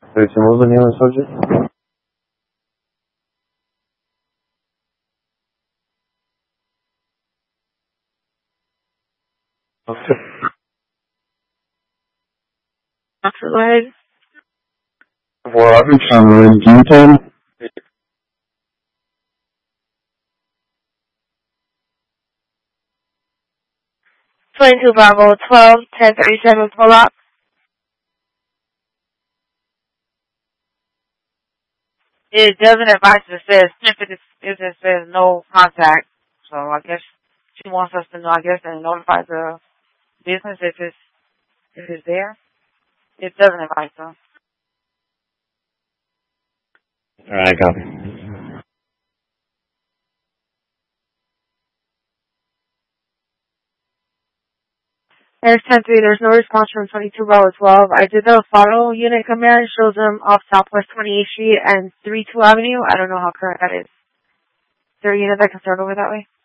What was the name of the subject? Okay. Go ahead. Well, I've been trying to read Game 22 Bravo 12, 1037, pull up. It doesn't advise it says it says no contact. So I guess she wants us to know, I guess, and notify the business if it's there. It doesn't advise them. Alright, copy. There's 10-3, there's no response from 22 Bravo 12. I did the follow unit command, shows them off Southwest 28th Street and 32 Avenue. I don't know how current that is. Is there a unit that can start over that way?